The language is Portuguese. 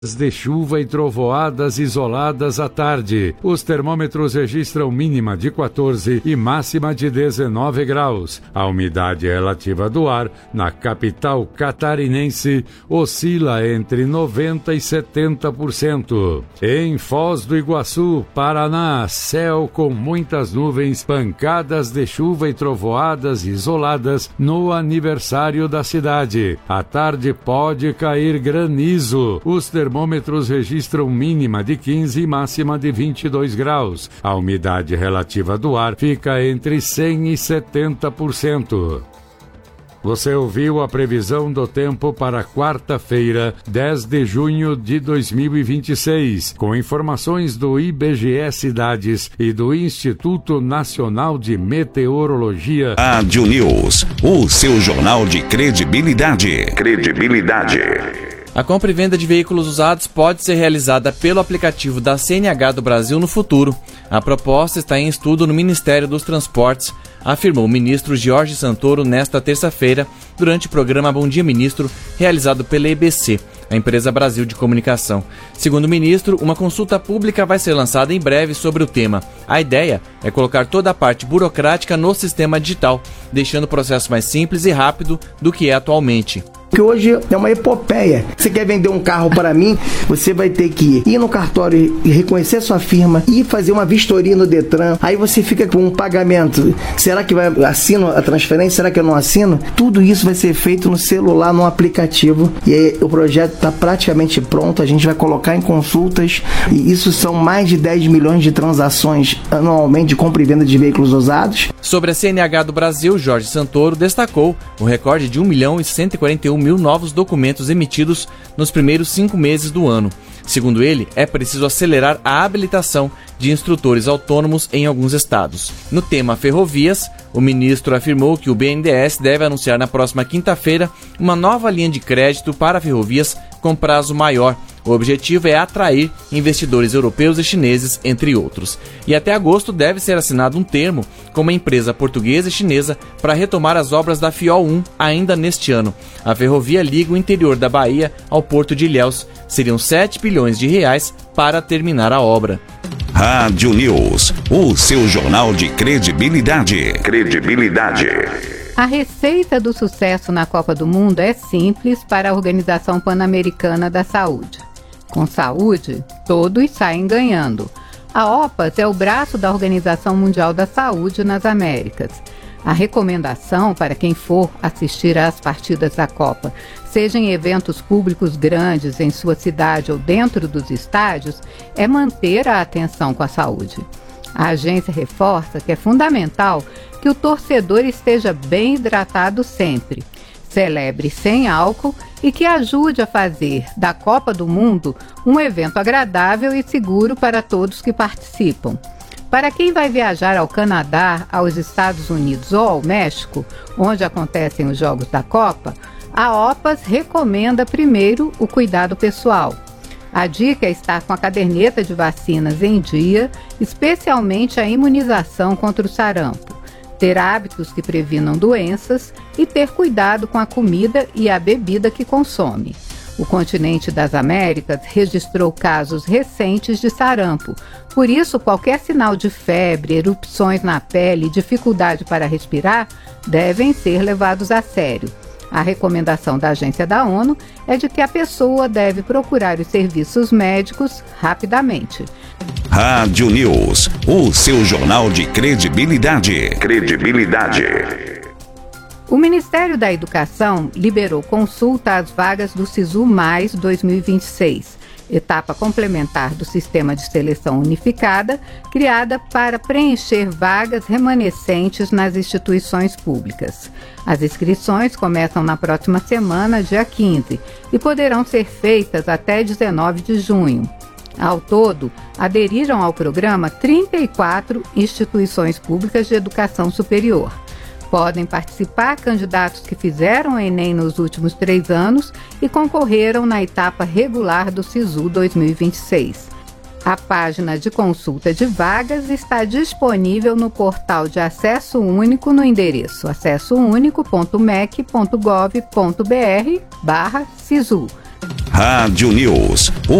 de chuva e trovoadas isoladas à tarde. Os termômetros registram mínima de 14 e máxima de 19 graus. A umidade relativa do ar na capital catarinense oscila entre 90% e 70%. Em Foz do Iguaçu, Paraná, céu com muitas nuvens, pancadas de chuva e trovoadas isoladas no aniversário da cidade. À tarde pode cair granizo. Os termômetros registram mínima de 15 e máxima de 22 graus. A umidade relativa do ar fica entre 100% e 70%. Você ouviu a previsão do tempo para quarta-feira, 10 de junho de 2026, com informações do IBGE Cidades e do Instituto Nacional de Meteorologia. Rádio News, o seu jornal de credibilidade. A compra e venda de veículos usados pode ser realizada pelo aplicativo da CNH do Brasil no futuro. A proposta está em estudo no Ministério dos Transportes, afirmou o ministro Jorge Santoro nesta terça-feira, durante o programa Bom Dia Ministro, realizado pela EBC, a Empresa Brasil de Comunicação. Segundo o ministro, uma consulta pública vai ser lançada em breve sobre o tema. A ideia é colocar toda a parte burocrática no sistema digital, deixando o processo mais simples e rápido do que é atualmente. Que hoje é uma epopeia. Você quer vender um carro para mim, você vai ter que ir no cartório e reconhecer sua firma e fazer uma vistoria no Detran. Aí você fica com um pagamento. Será que assino a transferência? Será que eu não assino? Tudo isso vai ser feito no celular, no aplicativo. E aí, o projeto está praticamente pronto. A gente vai colocar em consultas. E isso são mais de 10 milhões de transações anualmente de compra e venda de veículos usados. Sobre a CNH do Brasil, Jorge Santoro destacou o recorde de 1.141.000 novos documentos emitidos nos primeiros 5 meses do ano. Segundo ele, é preciso acelerar a habilitação de instrutores autônomos em alguns estados. No tema ferrovias, o ministro afirmou que o BNDES deve anunciar na próxima quinta-feira uma nova linha de crédito para ferrovias com prazo maior. O objetivo é atrair investidores europeus e chineses, entre outros. E até agosto deve ser assinado um termo com uma empresa portuguesa e chinesa para retomar as obras da FIOL 1 ainda neste ano. A ferrovia liga o interior da Bahia ao porto de Ilhéus. Seriam 7 bilhões de reais para terminar a obra. Rádio News, o seu jornal de credibilidade. A receita do sucesso na Copa do Mundo é simples para a Organização Pan-Americana da Saúde. Com saúde, todos saem ganhando. A OPAS é o braço da Organização Mundial da Saúde nas Américas. A recomendação para quem for assistir às partidas da Copa, seja em eventos públicos grandes em sua cidade ou dentro dos estádios, é manter a atenção com a saúde. A agência reforça que é fundamental que o torcedor esteja bem hidratado sempre, celebre sem álcool e que ajude a fazer da Copa do Mundo um evento agradável e seguro para todos que participam. Para quem vai viajar ao Canadá, aos Estados Unidos ou ao México, onde acontecem os Jogos da Copa, a OPAS recomenda primeiro o cuidado pessoal. A dica é estar com a caderneta de vacinas em dia, especialmente a imunização contra o sarampo, ter hábitos que previnam doenças e ter cuidado com a comida e a bebida que consome. O continente das Américas registrou casos recentes de sarampo. Por isso, qualquer sinal de febre, erupções na pele e dificuldade para respirar devem ser levados a sério. A recomendação da Agência da ONU é de que a pessoa deve procurar os serviços médicos rapidamente. Rádio News, o seu jornal de credibilidade. O Ministério da Educação liberou consulta às vagas do SISU Mais 2026, etapa complementar do Sistema de Seleção Unificada, criada para preencher vagas remanescentes nas instituições públicas. As inscrições começam na próxima semana, dia 15, e poderão ser feitas até 19 de junho. Ao todo, aderiram ao programa 34 instituições públicas de educação superior. Podem participar candidatos que fizeram o Enem nos últimos 3 anos e concorreram na etapa regular do SISU 2026. A página de consulta de vagas está disponível no portal de Acesso Único no endereço acessounico.mec.gov.br/SISU. Rádio News.